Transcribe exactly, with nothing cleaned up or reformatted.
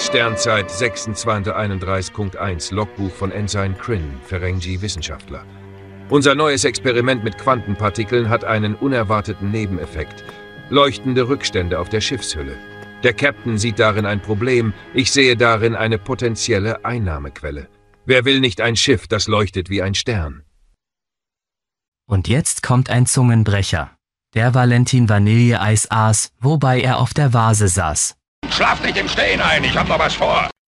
Sternzeit sechsundzwanzig einunddreißig Punkt eins, Logbuch von Ensign Kryn, Ferengi Wissenschaftler. Unser neues Experiment mit Quantenpartikeln hat einen unerwarteten Nebeneffekt. Leuchtende Rückstände auf der Schiffshülle. Der Captain sieht darin ein Problem, ich sehe darin eine potenzielle Einnahmequelle. Wer will nicht ein Schiff, das leuchtet wie ein Stern? Und jetzt kommt ein Zungenbrecher. Der Valentin Vanilleeis aß, wobei er auf der Vase saß. Schlaf nicht im Stehen ein, ich hab noch was vor.